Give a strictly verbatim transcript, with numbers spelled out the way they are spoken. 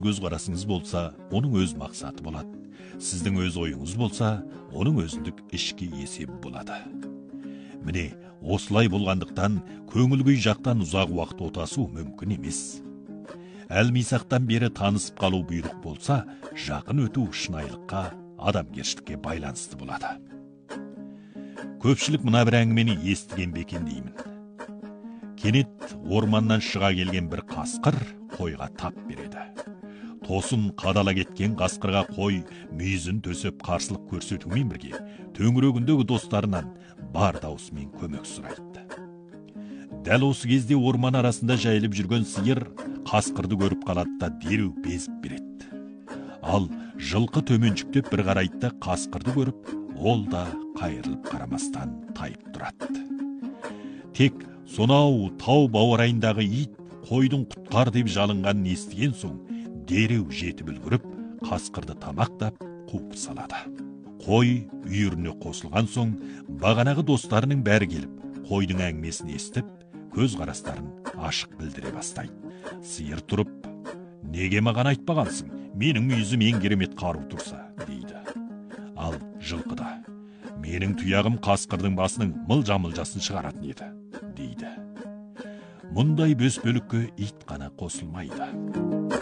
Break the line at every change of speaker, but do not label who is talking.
Көз қарасыңыз болса, оның өз мақсаты болады. Сіздің өз ойыңыз болса, оның өзіндік ішкі есебі болады. Міне, осылай болғандықтан көңіл күй жақтан ұзақ уақыт отасу мүмкін емес. Әлмисақтан бері танысып қалу бұйрық болса, жақын өту шынайылыққа, адамгершілікке байланысты болады. Көпшілік мына бір әңгімені естіген бе екен деймін. Кенет орманнан шыға келген бір қасқыр қойға тап береді. Тосын қадала кеткен қасқырға қой мүйізін төсеп қарсылық көрсетумен бірге төңірегіндегі достарынан бар даусымен көмек сұрайды. Дәл осы кезде орман арасында жайылып жүрген сиыр қасқырды көріп қалады да дереу безіп береді. Ал жылқы төменшіктеп бір қарайды да қасқырды көріп, ол да қайырылып қарамастан тайып тұрады. Тек сонау тау бауырайындағы ит қойдың құтқар деп жалынғанын естіген соң дереу жетіп үлгіріп, қасқырды тамақтап қуып салады. Қой үйіріне қосылған соң бағанағы достарының бәрі келіп, қойдың әңгімесін естіп, көз қарастарын ашық білдіре бастайды. Сиыр тұрып, неге маған айтпағансың, менің мүйізім ең керемет қару тұрса, дейді. Ал жылқы да, менің тұяғым қасқырдың басының мылжа-мылжасын шығаратын еді, дейді. Мұндай бөс бөлікке ит қана қосылмайды.